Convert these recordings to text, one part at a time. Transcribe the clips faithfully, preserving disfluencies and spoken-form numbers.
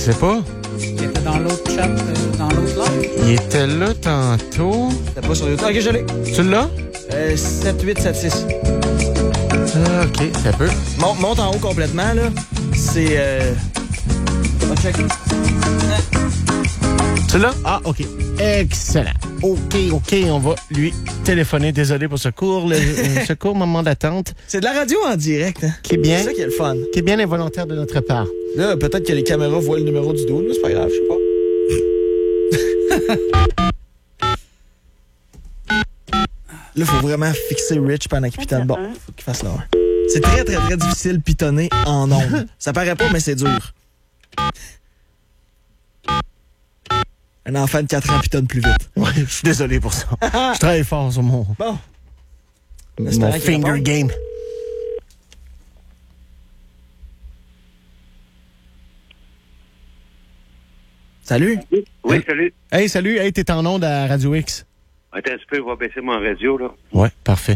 sais pas. Il était dans l'autre chat, euh, dans l'autre live. Il était là tantôt. C'était pas sur YouTube. Ok, je l'ai. Tu l'as? Euh, sept huit sept six. Ah, OK, ça peut. Monte, monte en haut complètement, là. C'est... Euh... On va checker. Tu l'as? Ah, OK. Excellent. OK, OK, on va lui téléphoner. Désolé pour ce court, le, euh, ce court moment d'attente. C'est de la radio en direct, hein? Qui est bien. C'est ça qui est le fun. Qui est bien involontaire de notre part. Là, peut-être que les caméras voient le numéro du dos, mais c'est pas grave, je sais pas. Là, faut vraiment fixer Rich pendant qu'il pitonne. Bon, faut qu'il fasse l'heure. C'est très, très, très difficile de pitonner en ondes. Ça paraît pas, mais c'est dur. Un enfant de quatre ans pitonne plus vite. Ouais, je suis désolé pour ça. Je travaille fort sur mon, Bon. mon finger game. Salut. Oui, salut. Hey, salut. Hey, t'es en onde à Radio X. Attends un petit peu, je vais baisser mon radio, là. Ouais, parfait.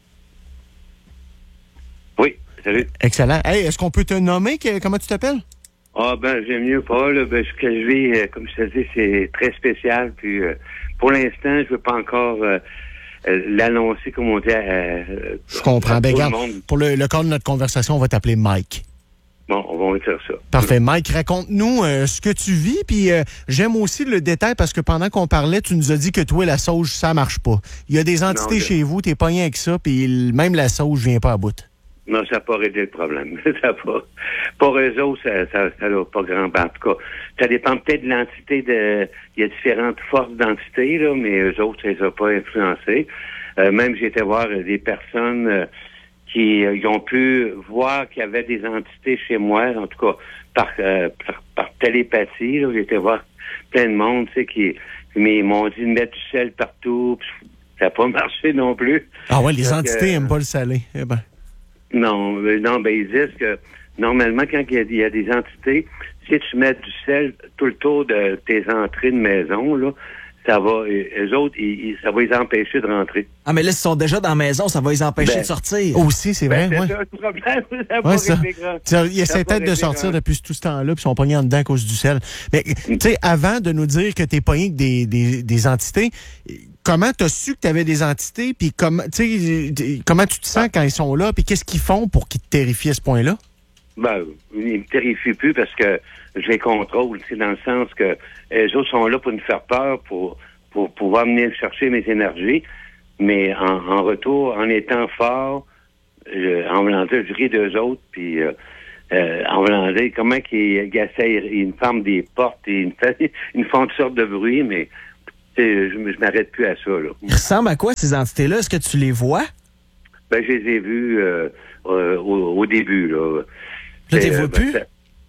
Oui, salut. Excellent. Hey, est-ce qu'on peut te nommer? Que, comment tu t'appelles? Ah, ben, j'aime mieux pas, là. Ben, ce que je vis, euh, comme je te dis, c'est très spécial. Puis, euh, pour l'instant, je veux pas encore euh, euh, l'annoncer, comme on dit. Euh, je comprends. À Ben, tout regarde, le monde. pour le, le cadre de notre conversation, on va t'appeler Mike. Bon, on va faire ça. Parfait. Mike, raconte-nous euh, ce que tu vis. Puis euh, j'aime aussi le détail parce que pendant qu'on parlait, tu nous as dit que toi, la sauge, ça marche pas. Il y a des entités Non, je... chez vous, t'es pas rien avec ça, puis même la sauge vient pas à bout. Non, ça n'a pas réglé le problème. ça a pas. Pour eux autres, ça ça, ça n'a pas grand bien. En tout cas, ça dépend peut-être de l'entité de. Il y a différentes forces d'entités, là, mais eux autres, ça les a pas influencés. Euh, même j'ai été voir des personnes euh, qui euh, ils ont pu voir qu'il y avait des entités chez moi, en tout cas par euh, par, par télépathie. Là, j'ai été voir plein de monde, tu sais, qui mais ils m'ont dit de mettre du sel partout. Ça n'a pas marché non plus. Ah ouais, les Donc, entités euh, aiment pas le salé. Eh ben. Non, non, ben ils disent que normalement, quand il y a, il y a des entités, si tu mets du sel tout le tour de tes entrées de maison, là, ça va, eux autres, ils, ça va les empêcher de rentrer. Ah, mais là, s'ils sont déjà dans la maison, ça va les empêcher Ben, de sortir. Aussi, c'est vrai, Ben, ouais. c'est ça le problème. Ça Ouais, ça. grand. Ils essaient peut-être de sortir depuis tout ce temps-là, puis ils sont pognés en dedans à cause du sel. Mais, tu sais, avant de nous dire que t'es pogné avec des, des, des entités, comment t'as su que t'avais des entités, puis comment, tu sais, comment tu te sens quand ils sont là, puis qu'est-ce qu'ils font pour qu'ils te terrifient à ce point-là? Ben, ils me terrifient plus parce que je les contrôle, tu sais, dans le sens que les autres sont là pour nous faire peur, pour, pour pouvoir venir chercher mes énergies, mais en, en retour, en étant fort, je, en voulant dire, je ris d'eux autres, puis euh, euh, en voulant dire comment qu'ils ils essayent, ils me ferment des portes, et ils me, fait, ils me font toutes sortes de bruit, mais je, je m'arrête plus à ça, là. Ils ressemblent à quoi, ces entités-là? Est-ce que tu les vois? Ben, je les ai vus euh, euh, au, au début, là. Là, t'es Euh, vois ben, plus? ça-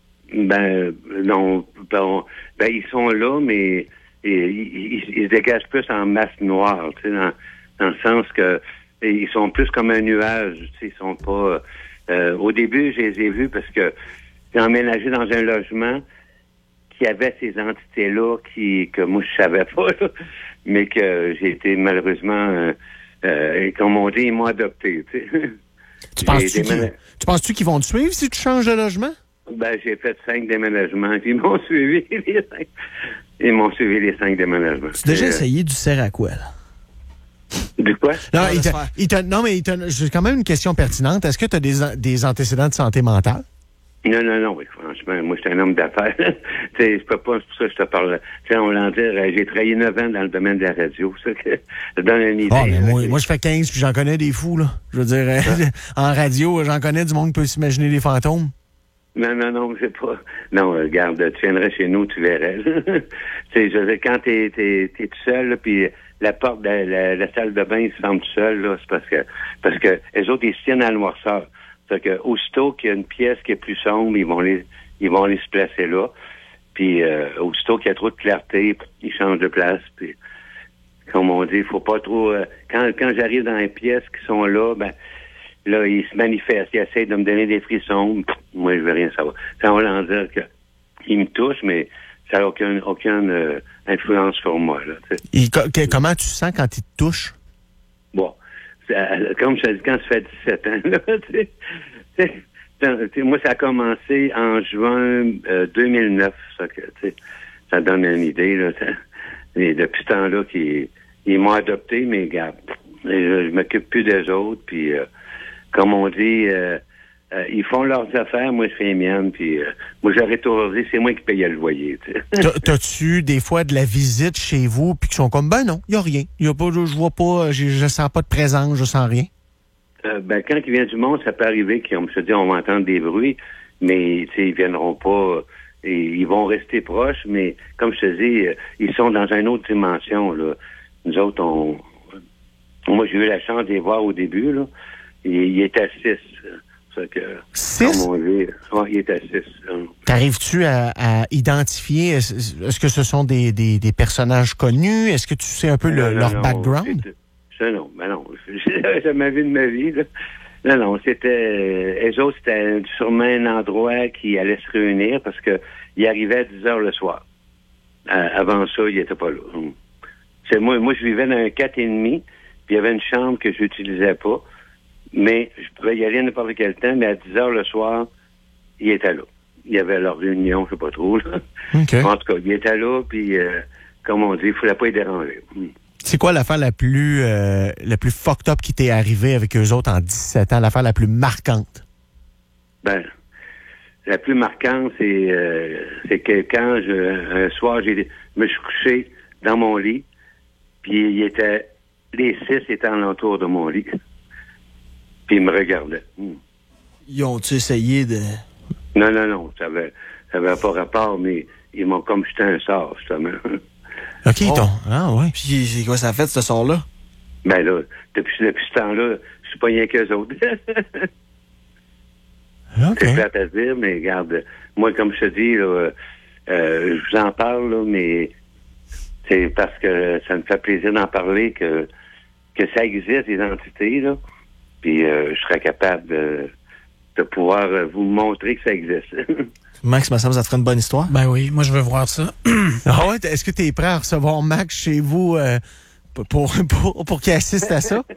Ben, non, ben, ben, ils sont là, mais ils, ils, ils se dégagent plus en masse noire, tu sais, dans, dans le sens que ils sont plus comme un nuage, tu sais, ils sont pas... Euh, au début, je les ai vus parce que j'ai emménagé dans un logement qui avait ces entités-là qui que moi, je savais pas, là, mais que j'ai été malheureusement, euh, euh, comme on dit, ils m'ont adopté, tu sais. Tu penses-tu J'ai qu'ils, déménagé- tu penses-tu qu'ils vont te suivre si tu changes de logement? Ben, j'ai fait cinq déménagements, puis ils m'ont suivi les cinq. Ils m'ont suivi les cinq déménagements. Tu as déjà Euh, essayé du Seraquel? Du quoi? Non, Ah, il laisse te- faire. il te- non, mais il te- j'ai quand même une question pertinente. Est-ce que tu as des, an- des antécédents de santé mentale? Non, non, non, oui, franchement, moi, je suis un homme d'affaires. Tu sais, je peux pas, c'est pour ça que je te parle. Tu sais, on va en dire, euh, j'ai travaillé neuf ans dans le domaine de la radio, ça, que, ça donne une idée. Ah, mais là, moi, tu sais. moi, je fais quinze, puis j'en connais des fous, là. Je veux dire, euh, en radio, j'en connais du monde qui peut s'imaginer des fantômes. Non, non, non, c'est pas. Non, euh, regarde, tu viendrais chez nous, tu verrais. Tu sais, je veux dire, quand t'es, t'es, t'es tout seul, là, puis la porte de la, la salle de bain se ferme tout seul, là, c'est parce que, parce que les autres, ils se tiennent à la noirceur. C'est-à-dire que, aussitôt qu'il y a une pièce qui est plus sombre, ils vont aller, ils vont aller se placer là. Puis, euh, aussitôt qu'il y a trop de clarté, ils changent de place. Puis, comme on dit, il faut pas trop. Euh, quand, quand j'arrive dans les pièces qui sont là, ben, là, ils se manifestent, ils essayent de me donner des frissons. Pff, moi, je veux rien savoir. Ça veut en dire que ils me touchent, mais ça n'a aucune, aucune euh, influence sur moi, là. Tu sais. Et co- que- comment tu te sens quand il te touche? Bon, c'est, euh, comme je te dis, quand ça fait dix-sept ans, là, tu sais, tu sais, Moi, ça a commencé en juin euh, deux mille neuf. Ça, que, ça donne une idée. Là, et depuis ce temps-là, qu'ils, ils m'ont adopté, mais regarde, je, je m'occupe plus des autres. Puis, euh, comme on dit, euh, euh, ils font leurs affaires, moi, je fais les miennes. Puis, euh, moi, j'aurais toujours dit, c'est moi qui payais le loyer. T'as, t'as-tu des fois de la visite chez vous, puis qu'ils sont comme, ben non, il n'y a rien. Y a pas, je, je vois pas, je, je sens pas de présence, je sens rien. Euh, ben, quand il vient du monde, ça peut arriver qu'on se dit on va entendre des bruits, mais ils viendront pas, et ils vont rester proches, mais comme je te dis, ils sont dans une autre dimension. Là. Nous autres, on, moi j'ai eu la chance de les voir au début, là. Il, il était à six. Ça que, six? Comme on dit, ouais, il était à six. Hein. T'arrives-tu à, à identifier, est-ce, est-ce que ce sont des, des, des personnages connus? Est-ce que tu sais un peu le, non, non, leur non, background? Ça, non, ben non. J'ai jamais vu de ma vie, là. Non, non, c'était... Eux autres, c'était sûrement un endroit qui allait se réunir parce que il arrivait à dix heures le soir. Euh, avant ça, il était pas là. C'est moi, moi, je vivais dans un quatre et demi, puis il y avait une chambre que je n'utilisais pas, mais je pouvais y aller à n'importe quel temps, mais à dix heures le soir, il était là. Il y avait leur réunion, je sais pas trop, là. Okay. En tout cas, il était là, puis euh, comme on dit, il ne fallait pas y déranger. C'est quoi l'affaire la plus euh, la plus fucked up qui t'est arrivée avec eux autres en dix-sept ans, l'affaire la plus marquante? Ben, la plus marquante, c'est euh, c'est que quand je, un soir, j'ai, je me suis couché dans mon lit, puis il était, les six étaient alentour de mon lit, puis ils me regardaient. Hmm. Ils ont-tu essayé de... Non, non, non, ça avait, ça avait pas rapport, mais ils m'ont comme jeté un sort, justement. OK, oh. ton... Ah, ouais. Puis c'est quoi ça a fait, ce sort-là? Ben là, depuis, depuis ce temps-là, je suis pas rien qu'eux autres. Okay. C'est plate à dire, mais regarde, moi, comme je te dis, là, euh, je vous en parle, là, mais c'est parce que ça me fait plaisir d'en parler que, que ça existe, les entités, là. Puis euh, je serais capable de, de pouvoir vous montrer que ça existe. Max, me semble ça te ferait une bonne histoire. Ben oui, moi je veux voir ça. Ah ouais, est-ce que tu es prêt à recevoir Max chez vous euh, pour, pour, pour qu'il assiste à ça?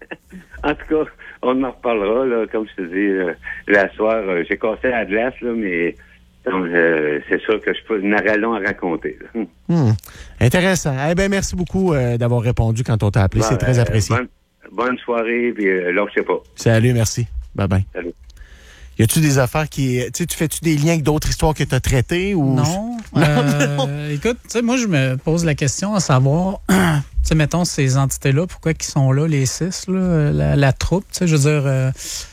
En tout cas, on en reparlera, là, comme je te dis, euh, la soir, euh, j'ai cassé la glace, là, mais donc, euh, c'est sûr que je peux une long à raconter. Hmm. Intéressant. Eh bien, merci beaucoup euh, d'avoir répondu quand on t'a appelé. Ben, c'est très apprécié. Euh, bonne, bonne soirée, puis euh, là, je sais pas. Salut, merci. Bye-bye. Salut. Y a-tu des affaires qui... Tu sais, tu fais-tu des liens avec d'autres histoires que tu as traitées? Ou... Non. Euh, non. Écoute, tu sais, moi, je me pose la question à savoir, tu sais, mettons, ces entités-là, pourquoi ils sont là, les six, là, la, la troupe, tu sais, je veux dire, euh,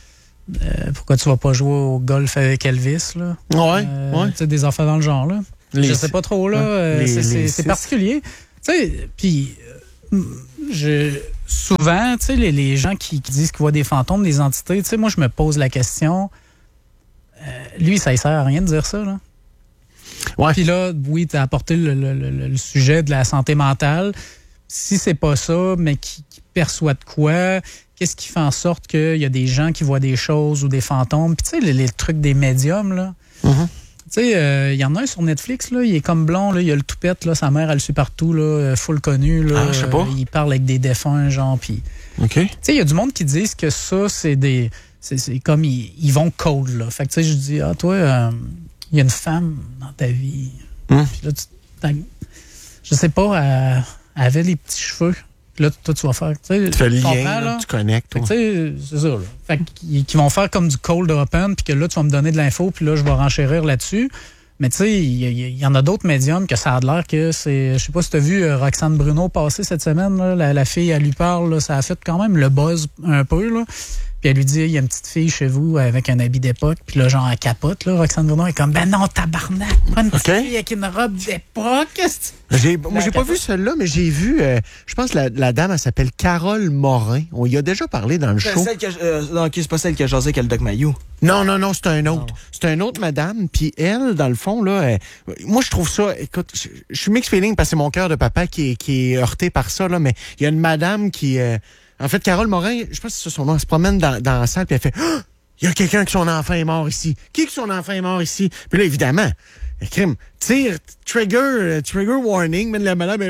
euh, pourquoi tu vas pas jouer au golf avec Elvis, là? Ouais, euh, ouais. Tu sais, des affaires dans le genre, là. Les je sais pas trop, là. Euh, les, c'est, c'est, c'est particulier. Tu sais, puis, euh, je... Souvent, tu sais, les, les gens qui, qui disent qu'ils voient des fantômes, des entités, tu sais, moi, je me pose la question... Euh, lui, ça ne sert à rien de dire ça, là. Ouais. Puis là, oui, tu as apporté le, le, le, le sujet de la santé mentale. Si c'est pas ça, mais qui, qui perçoit de quoi, qu'est-ce qui fait en sorte qu'il y a des gens qui voient des choses ou des fantômes? Puis tu sais, les, les trucs des médiums, là. Mm-hmm. Tu sais, il euh, y en a un sur Netflix, là, il est comme blond, là, il a le toupette, là, sa mère, elle le suit partout, là, full connu, là. Ah, je sais pas. Euh, il parle avec des défunts, genre, puis... OK. Tu sais, il y a du monde qui disent que ça, c'est des... C'est, c'est comme, ils, ils vont cold, là. Fait que, tu sais, je dis, ah, toi, il euh, y a une femme dans ta vie. Hum. Puis là, tu... Je sais pas, elle, elle avait les petits cheveux. Puis là, toi, tu vas faire... Tu sais, tu fais le lien, là, là, tu connectes. Tu sais, c'est ça, là. Fait qu'ils vont faire comme du cold open, puis que là, tu vas me donner de l'info, puis là, je vais renchérir là-dessus. Mais tu sais, il y, y, y en a d'autres médiums que ça a l'air que c'est... Je sais pas si tu as vu euh, Roxane Bruno passer cette semaine, là, la, la fille, elle lui parle, là, ça a fait quand même le buzz un peu, là. Puis elle lui dit, il y a une petite fille chez vous avec un habit d'époque. Puis là, genre, elle capote, là. Roxane Bruno est comme, ben non, tabarnak, pas une petite okay. fille avec une robe d'époque. J'ai, moi, j'ai pas vu celle-là, mais j'ai vu, euh, je pense que la, la dame, elle s'appelle Carole Morin. On y a déjà parlé dans le c'est show. Celle que, euh, non, c'est pas celle qui a jasé avec le Doc Mayou. Non, non, non, c'est un autre. Non. C'est un autre madame. Puis elle, dans le fond, là, elle, moi, je trouve ça, écoute, je, je suis mixed feeling parce que c'est mon cœur de papa qui est, qui est heurté par ça, là, mais il y a une madame qui... Euh, En fait, Carole Morin, je sais pas si c'est son nom, elle se promène dans, dans la salle puis elle fait oh, « Il y a quelqu'un que son enfant est mort ici. Qui que son enfant est mort ici? » Puis là, évidemment, crime, tire, trigger, trigger warning, mais la madame est là,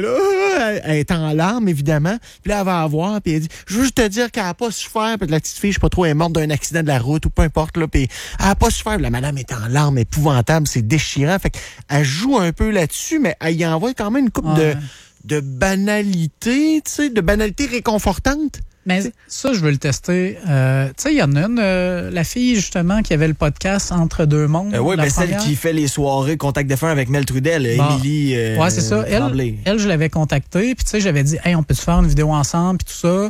elle, elle est en larmes, évidemment. Puis là, elle va avoir, puis elle dit, je veux juste te dire qu'elle n'a pas souffert. Puis la petite fille, je sais pas trop, elle est morte d'un accident de la route ou peu importe, là. Puis elle n'a pas souffert. Puis la madame est en larmes, épouvantable, c'est déchirant. Fait qu'elle joue un peu là-dessus, mais elle y envoie quand même une couple ouais. de, de banalité, tu sais, de banalité réconfortante. Mais t'sais. Ça, je veux le tester. Euh, tu sais, il y en a une, euh, la fille, justement, qui avait le podcast Entre deux mondes. Euh, oui, la ben celle première. qui fait les soirées Contact de fin avec Mel Trudel, Bon. Émilie euh, Ouais, c'est ça. Elle, elle, je l'avais contactée, puis tu sais, j'avais dit, hey, on peut-tu faire une vidéo ensemble, puis tout ça.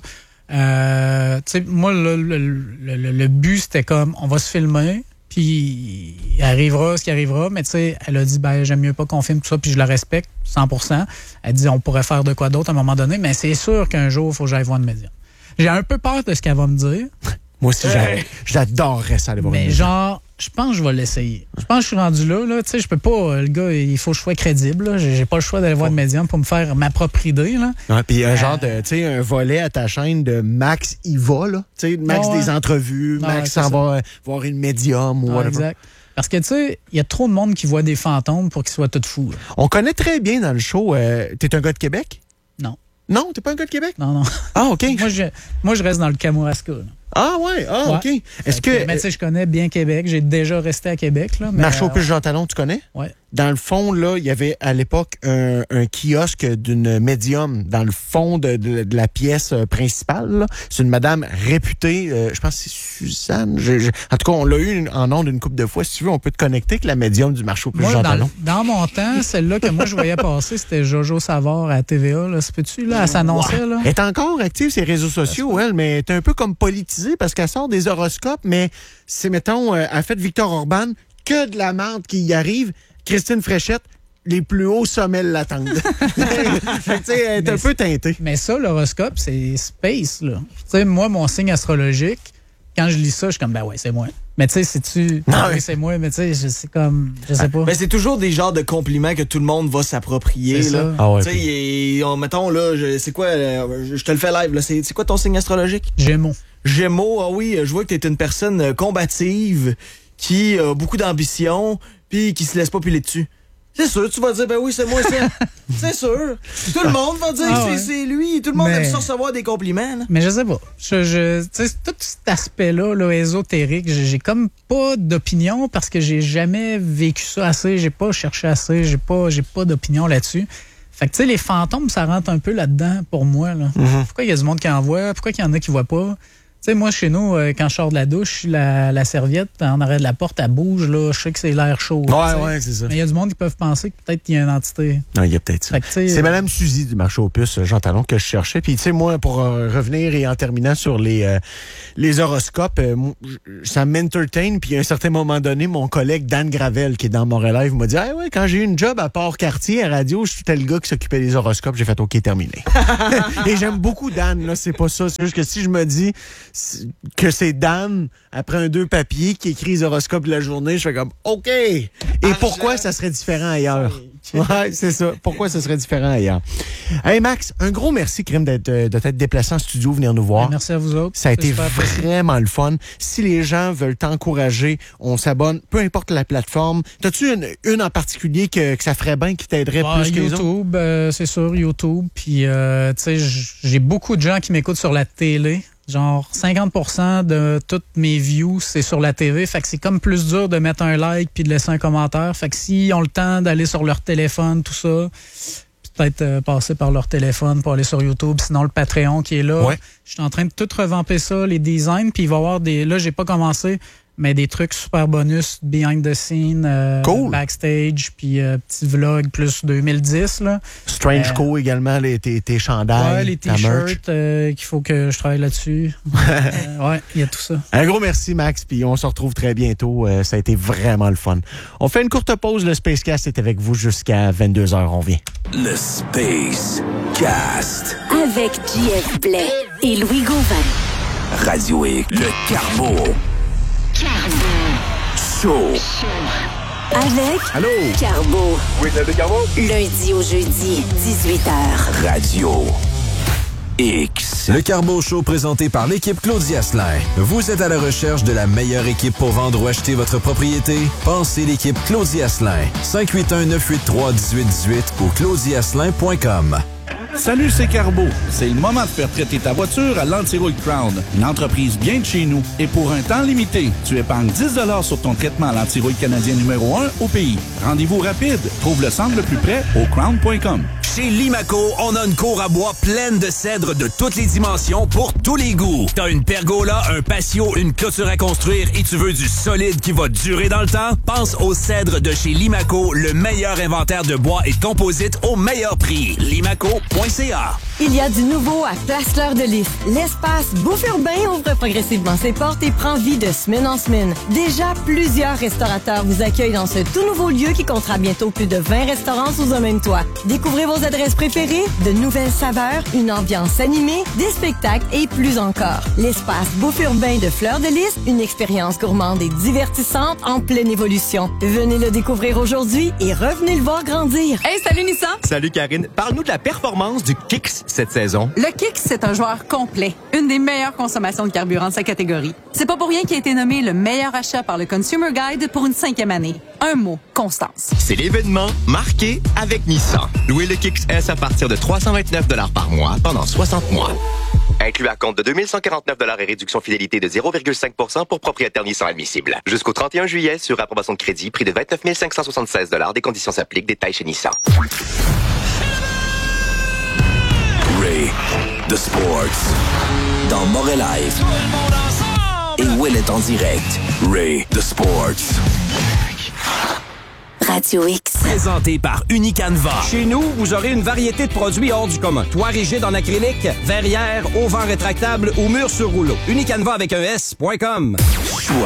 Euh, tu sais, moi, le, le, le, le, le but, c'était comme, on va se filmer, puis il arrivera ce qui arrivera, mais tu sais, elle a dit, ben, j'aime mieux pas qu'on filme tout ça, puis je la respecte, cent pour cent. Elle dit, on pourrait faire de quoi d'autre à un moment donné, mais c'est sûr qu'un jour, il faut que j'aille voir une médium. J'ai un peu peur de ce qu'elle va me dire. Moi aussi, hey. j'adorerais ça aller voir Mais une genre, je pense que je vais l'essayer. Je pense que je suis rendu là. là. Tu sais, je peux pas, le gars, il faut que je sois crédible. Là. J'ai, j'ai pas le choix d'aller voir une médium pour me faire ma propre idée. Là. Ouais, puis un Euh, genre de, tu sais, un volet à ta chaîne de Max y va, là. Tu sais, Max ouais. des entrevues, Ouais, Max c'est s'en ça. va voir une médium ou Ouais, whatever. exact. Parce que, tu sais, il y a trop de monde qui voit des fantômes pour qu'ils soient tous fous. Là. On connaît très bien dans le show, euh, t'es un gars de Québec? Non. Non, t'es pas un gars de Québec? Non, non. Ah, OK. moi, je, moi, je reste dans le Kamouraska. Là. Ah, ouais, ah, Ouais. OK. Est-ce Fait que... Mais tu sais, je connais bien Québec. J'ai déjà resté à Québec. Là, mais, Marché aux euh, puces Jean Talon, tu connais? Ouais. Dans le fond, là, il y avait à l'époque un, un kiosque d'une médium dans le fond de, de, de la pièce euh, principale. là. C'est une madame réputée, euh, je pense que c'est Suzanne. Je, je, en tout cas, on l'a eu une- en ondes une couple de fois. Si tu veux, on peut te connecter avec la médium du marché aux puces Moi, Jean dans, Talon. dans mon temps, celle-là que moi, je voyais passer, c'était Jojo Savard à T V A. Là. C'est peux-tu, là? Elle s'annonçait, là? Elle est encore active sur les réseaux sociaux, elle, mais elle est un peu comme politisée parce qu'elle sort des horoscopes, mais c'est, mettons, euh, elle fait de Victor Orban que de la merde qui y arrive. Christine Fréchette, les plus hauts sommets l'attendent. Fait que, tu sais, elle est un peu teintée. Mais ça, l'horoscope, c'est space, là. Tu sais, moi, mon signe astrologique, quand je lis ça, je suis comme, ben ouais, c'est moi. Mais tu sais, c'est-tu... Ah oui, ouais. c'est moi, mais tu sais, je- c'est comme... Je sais pas. Ben, c'est toujours des genres de compliments que tout le monde va s'approprier. C'est là. ça. Ah ouais, Tu sais, il est- on- mettons, là, je- c'est quoi, euh, je je te le fais live, là. C'est c'est quoi ton signe astrologique? Gémeaux. Gémeaux, ah oui, je vois que t'es une personne euh, combative, qui a beaucoup d'ambition, puis qui se laisse pas piler dessus. C'est sûr, tu vas dire, ben oui, c'est moi, ça. C'est sûr. Tout le monde va dire Ah que ouais. c'est- c'est lui. Tout le monde Mais- aime ça recevoir des compliments, là. Mais je sais pas. Je, je, tu sais, tout cet aspect-là, là, ésotérique, j'ai j'ai comme pas d'opinion parce que j'ai jamais vécu ça assez, j'ai pas cherché assez, j'ai pas, j'ai pas d'opinion là-dessus. Fait que, tu sais, les fantômes, ça rentre un peu là-dedans pour moi, là. Mm-hmm. Pourquoi il y a du monde qui en voit? Pourquoi il y en a qui voient pas? Tu sais, moi, chez nous, euh, quand je sors de la douche, la, la serviette, en arrêt de la porte, elle bouge, là. Je sais que c'est l'air chaud. tu sais. Ouais, ouais, c'est ça. Mais il y a du monde qui peuvent penser que peut-être qu'il y a une entité. Non, il y a peut-être ça. Fait que, tu sais, C'est euh, Madame Suzy du marché aux puces, Jean Talon, que je cherchais. Puis, tu sais, moi, pour euh, revenir et en terminant sur les, euh, les horoscopes, euh, moi, j- ça m'entertain. Puis, à un certain moment donné, mon collègue Dan Gravel, qui est dans Montréal, m'a dit, ah ouais, quand j'ai eu une job à Port-Cartier, à radio, j'étais le gars qui s'occupait des horoscopes. J'ai fait, OK, terminé. Et j'aime beaucoup Dan, là, c'est pas ça. C'est juste que si je me dis que c'est Dan, après un deux papiers, qui écrit les horoscopes de la journée, je fais comme, OK. Et pourquoi ça serait différent ailleurs? Ouais, c'est ça. Pourquoi ça serait différent ailleurs? Hey, Max, un gros merci, Crime, d'être, de t'être déplacé en studio, venir nous voir. merci à vous autres. Ça a C'est été super apprécié. vraiment le fun. Si les gens veulent t'encourager, on s'abonne, peu importe la plateforme. T'as-tu une, une en particulier que, que ça ferait bien, qui t'aiderait Ouais, plus que les autres? YouTube, euh, c'est sûr, YouTube. Puis, euh, tu sais, j- j'ai beaucoup de gens qui m'écoutent sur la télé. Genre, cinquante pour cent de toutes mes views, c'est sur la T V. Fait que c'est comme plus dur de mettre un like puis de laisser un commentaire. Fait que s'ils ont le temps d'aller sur leur téléphone, tout ça, peut-être euh, passer par leur téléphone pour aller sur YouTube. Sinon, le Patreon qui est là. Ouais. Je suis en train de tout revamper ça, les designs. Puis il va y avoir des... Là, j'ai pas commencé, mais des trucs super bonus, behind the scene, euh, Cool. backstage, puis euh, petit vlog plus deux mille dix, là. Strange Euh, Co également, les, tes, tes chandails, Ouais, les ta merch. t-shirts, euh, qu'il faut que je travaille là-dessus. Euh, ouais, il y a tout ça. Un gros merci, Max, puis on se retrouve très bientôt. Euh, ça a été vraiment le fun. On fait une courte pause. Le Spacecast est avec vous jusqu'à vingt-deux heures. On vient. Le Space Cast. Avec J F Blais et Louis Gauvin. Radio X. Le Carbo. Show. Avec Allô? Carbo. Oui, c'est Carbo. Lundi au jeudi, dix-huit heures. Radio X. Le Carbo Show présenté par l'équipe Claudie Asselin. Vous êtes à la recherche de la meilleure équipe pour vendre ou acheter votre propriété? Pensez l'équipe Claudie Asselin. cinq huit un, neuf huit trois, un huit un huit ou claudie asselin point com. Salut, c'est Carbo. C'est le moment de faire traiter ta voiture à l'Antirouille Crown, une entreprise bien de chez nous. Et pour un temps limité, tu épargnes dix dollars sur ton traitement à l'Antirouille canadien numéro un au pays. Rendez-vous rapide. Trouve le centre le plus près au crown point com. Chez Limaco, on a une cour à bois pleine de cèdres de toutes les dimensions pour tous les goûts. T'as une pergola, un patio, une clôture à construire et tu veux du solide qui va durer dans le temps? Pense aux cèdres de chez Limaco, le meilleur inventaire de bois et de composites au meilleur prix. limaco point c a. Il y a du nouveau à Place-Fleur de Lys. L'espace Bouffe Urbain ouvre progressivement ses portes et prend vie de semaine en semaine. Déjà, plusieurs restaurateurs vous accueillent dans ce tout nouveau lieu qui comptera bientôt plus de vingt restaurants sous un même toit. Découvrez vos adresses préférées, de nouvelles saveurs, une ambiance animée, des spectacles et plus encore. L'espace Bouffe Urbain de Fleur de Lys, une expérience gourmande et divertissante en pleine évolution. Venez le découvrir aujourd'hui et revenez le voir grandir. Hey, salut Nissan! Salut Karine. Parle-nous de la performance du Kicks cette saison. Le Kicks, c'est un joueur complet. Une des meilleures consommations de carburant de sa catégorie. C'est pas pour rien qu'il a été nommé le meilleur achat par le Consumer Guide pour une cinquième année. Un mot, constance. C'est l'événement marqué avec Nissan. Louez le Kicks S à partir de trois cent vingt-neuf dollars par mois pendant soixante mois. Inclus à compte de deux mille cent quarante-neuf dollars et réduction fidélité de zéro virgule cinq pour cent pour propriétaires Nissan admissibles. Jusqu'au trente et un juillet, sur approbation de crédit, prix de vingt-neuf mille cinq cent soixante-seize dollars. Des conditions s'appliquent. Détails chez Nissan. Ray, The Sports, dans Moret Live. Et Will est en direct. Ray, The Sports. Radio X. Présenté par Unicanva. Chez nous, vous aurez une variété de produits hors du commun. Toit rigide en acrylique, verrière, auvent rétractable ou mur sur rouleau. Unicanva avec un S point com.